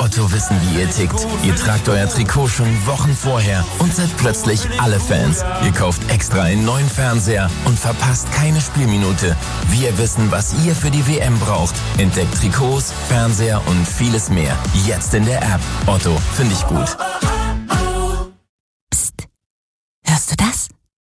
Otto wissen, wie ihr tickt. Ihr tragt euer Trikot schon Wochen vorher und seid plötzlich alle Fans. Ihr kauft extra einen neuen Fernseher und verpasst keine Spielminute. Wir wissen, was ihr für die WM braucht. Entdeckt Trikots, Fernseher und vieles mehr. Jetzt in der App. Otto, finde ich gut. Psst. Hörst du das?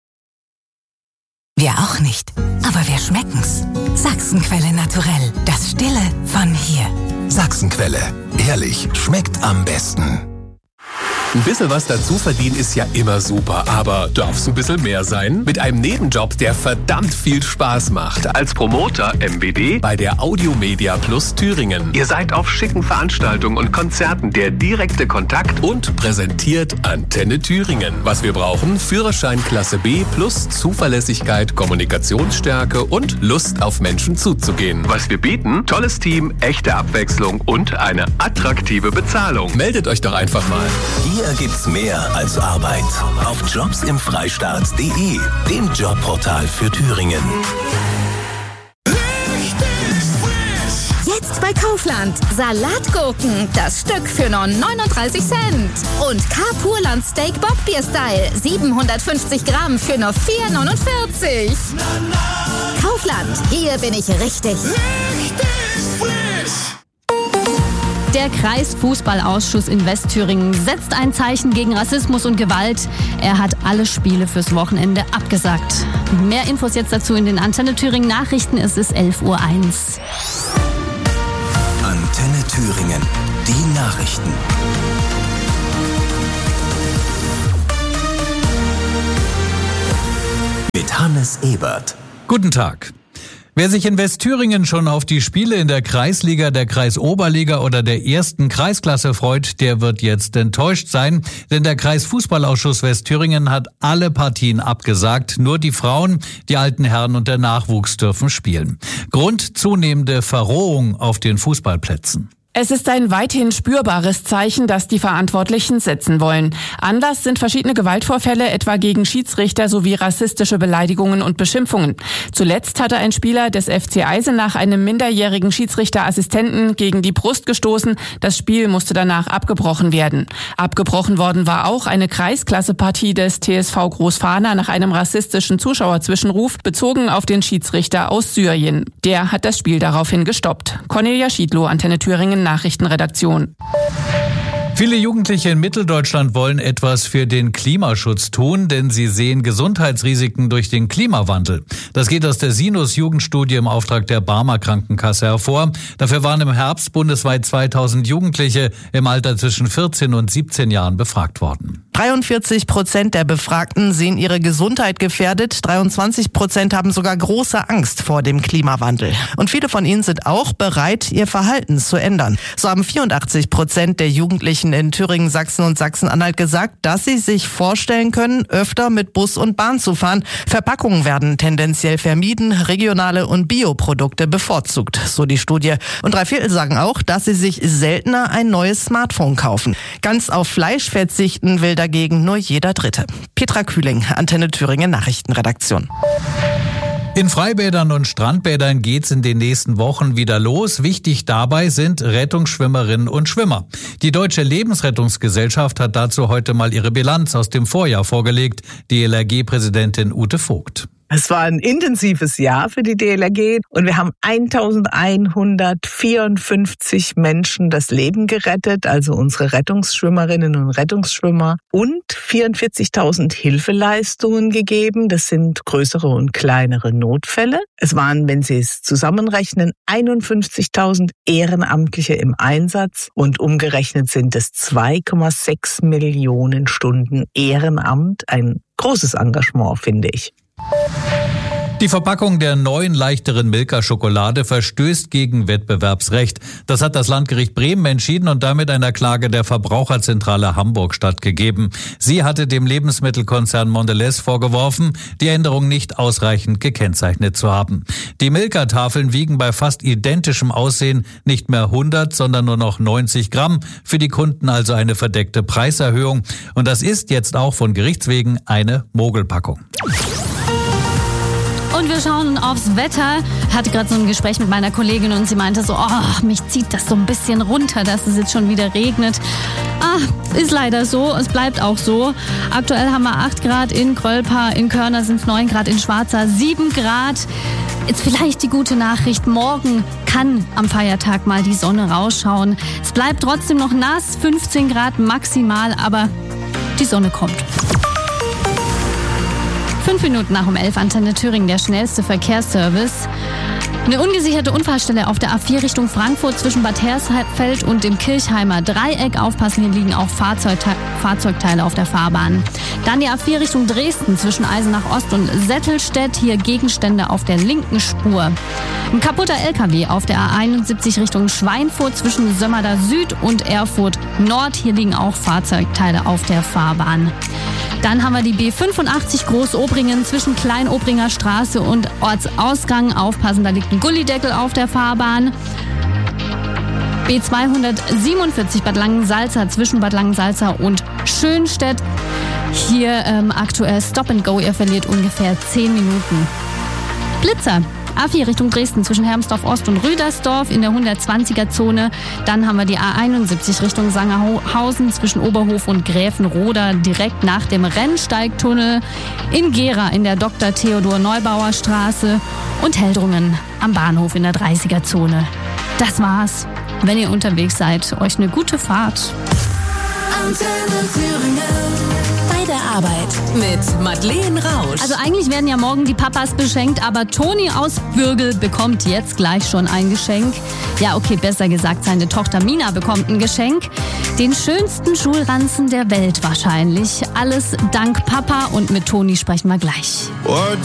Wir auch nicht. Aber wir schmecken's. Sachsenquelle naturell. Das Stille von hier. Sachsenquelle. Ehrlich, schmeckt am besten. Ein bisschen was dazu verdienen ist ja immer super, aber darf's ein bisschen mehr sein? Mit einem Nebenjob, der verdammt viel Spaß macht. Als Promoter MBD bei der Audiomedia Plus Thüringen. Ihr seid auf schicken Veranstaltungen und Konzerten der direkte Kontakt und präsentiert Antenne Thüringen. Was wir brauchen? Führerschein Klasse B plus Zuverlässigkeit, Kommunikationsstärke und Lust auf Menschen zuzugehen. Was wir bieten? Tolles Team, echte Abwechslung und eine attraktive Bezahlung. Meldet euch doch einfach mal. Hier gibt's mehr als Arbeit. Auf jobsimfreistaat.de, dem Jobportal für Thüringen. Jetzt bei Kaufland. Salatgurken, das Stück für nur 39 Cent. Und Carpurland Steak Bockbier Style, 750 Gramm für nur 4,49. Kaufland, hier bin ich richtig. Der Kreisfußballausschuss in Westthüringen setzt ein Zeichen gegen Rassismus und Gewalt. Er hat alle Spiele fürs Wochenende abgesagt. Mehr Infos jetzt dazu in den Antenne Thüringen Nachrichten. Es ist 11:01 Uhr. Antenne Thüringen, die Nachrichten. Mit Hannes Ebert. Guten Tag. Wer sich in Westthüringen schon auf die Spiele in der Kreisliga, der Kreisoberliga oder der ersten Kreisklasse freut, der wird jetzt enttäuscht sein, denn der Kreisfußballausschuss Westthüringen hat alle Partien abgesagt. Nur die Frauen, die alten Herren und der Nachwuchs dürfen spielen. Grund: zunehmende Verrohung auf den Fußballplätzen. Es ist ein weithin spürbares Zeichen, das die Verantwortlichen setzen wollen. Anlass sind verschiedene Gewaltvorfälle, etwa gegen Schiedsrichter sowie rassistische Beleidigungen und Beschimpfungen. Zuletzt hatte ein Spieler des FC Eisenach einem minderjährigen Schiedsrichterassistenten gegen die Brust gestoßen. Das Spiel musste danach abgebrochen werden. Abgebrochen worden war auch eine Kreisklassepartie des TSV Großfahna nach einem rassistischen Zuschauerzwischenruf, bezogen auf den Schiedsrichter aus Syrien. Der hat das Spiel daraufhin gestoppt. Cornelia Schiedlow, Antenne Thüringen Nachrichtenredaktion. Viele Jugendliche in Mitteldeutschland wollen etwas für den Klimaschutz tun, denn sie sehen Gesundheitsrisiken durch den Klimawandel. Das geht aus der Sinus-Jugendstudie im Auftrag der Barmer Krankenkasse hervor. Dafür waren im Herbst bundesweit 2000 Jugendliche im Alter zwischen 14 und 17 Jahren befragt worden. 43% der Befragten sehen ihre Gesundheit gefährdet. 23% haben sogar große Angst vor dem Klimawandel. Und viele von ihnen sind auch bereit, ihr Verhalten zu ändern. So haben 84% der Jugendlichen in Thüringen, Sachsen und Sachsen-Anhalt gesagt, dass sie sich vorstellen können, öfter mit Bus und Bahn zu fahren. Verpackungen werden tendenziell vermieden, regionale und Bioprodukte bevorzugt, so die Studie. Und 3/4 sagen auch, dass sie sich seltener ein neues Smartphone kaufen. Ganz auf Fleisch verzichten will dagegen nur jeder Dritte. Petra Kühling, Antenne Thüringen Nachrichtenredaktion. In Freibädern und Strandbädern geht's in den nächsten Wochen wieder los. Wichtig dabei sind Rettungsschwimmerinnen und Schwimmer. Die Deutsche Lebensrettungsgesellschaft hat dazu heute mal ihre Bilanz aus dem Vorjahr vorgelegt. DLRG-Präsidentin Ute Vogt. Es war ein intensives Jahr für die DLRG und wir haben 1154 Menschen das Leben gerettet, also unsere Rettungsschwimmerinnen und Rettungsschwimmer, und 44.000 Hilfeleistungen gegeben. Das sind größere und kleinere Notfälle. Es waren, wenn Sie es zusammenrechnen, 51.000 Ehrenamtliche im Einsatz und umgerechnet sind es 2,6 Millionen Stunden Ehrenamt. Ein großes Engagement, finde ich. Die Verpackung der neuen, leichteren Milka-Schokolade verstößt gegen Wettbewerbsrecht. Das hat das Landgericht Bremen entschieden und damit einer Klage der Verbraucherzentrale Hamburg stattgegeben. Sie hatte dem Lebensmittelkonzern Mondelez vorgeworfen, die Änderung nicht ausreichend gekennzeichnet zu haben. Die Milka-Tafeln wiegen bei fast identischem Aussehen nicht mehr 100, sondern nur noch 90 Gramm. Für die Kunden also eine verdeckte Preiserhöhung. Und das ist jetzt auch von Gerichts wegen eine Mogelpackung. Und Und wir schauen aufs Wetter. Ich hatte gerade so ein Gespräch mit meiner Kollegin und sie meinte so, mich zieht das so ein bisschen runter, dass es jetzt schon wieder regnet. Ist leider so, es bleibt auch so. Aktuell haben wir 8 Grad in Grölpa, in Körner sind es 9 Grad, in Schwarza 7 Grad. Jetzt vielleicht die gute Nachricht, morgen kann am Feiertag mal die Sonne rausschauen. Es bleibt trotzdem noch nass, 15 Grad maximal, aber die Sonne kommt. 5 Minuten nach um 11, Antenne Thüringen, der schnellste Verkehrsservice. Eine ungesicherte Unfallstelle auf der A4 Richtung Frankfurt zwischen Bad Hersfeld und dem Kirchheimer Dreieck. Aufpassen, hier liegen auch Fahrzeugteile auf der Fahrbahn. Dann die A4 Richtung Dresden zwischen Eisenach Ost und Settelstedt. Hier Gegenstände auf der linken Spur. Ein kaputter LKW auf der A71 Richtung Schweinfurt zwischen Sömmerda Süd und Erfurt Nord. Hier liegen auch Fahrzeugteile auf der Fahrbahn. Dann haben wir die B85 Großobringen zwischen Kleinobringer Straße und Ortsausgang. Aufpassen, da liegt ein Gullideckel auf der Fahrbahn. B247 Bad Langensalza zwischen Bad Langensalza und Schönstedt. Hier aktuell Stop and Go, ihr verliert ungefähr 10 Minuten. Blitzer. A4 Richtung Dresden zwischen Hermsdorf Ost und Rüdersdorf in der 120er-Zone. Dann haben wir die A71 Richtung Sangerhausen zwischen Oberhof und Gräfenroda direkt nach dem Rennsteigtunnel. In Gera in der Dr. Theodor Neubauer Straße und Heldrungen am Bahnhof in der 30er-Zone. Das war's. Wenn ihr unterwegs seid, euch eine gute Fahrt. Antenne Thüringen. Bei der Arbeit mit Madeleine Rausch. Also eigentlich werden ja morgen die Papas beschenkt, aber Toni aus Bürgel bekommt jetzt gleich schon ein Geschenk. Ja, okay, besser gesagt, seine Tochter Mina bekommt ein Geschenk. Den schönsten Schulranzen der Welt wahrscheinlich. Alles dank Papa und mit Toni sprechen wir gleich.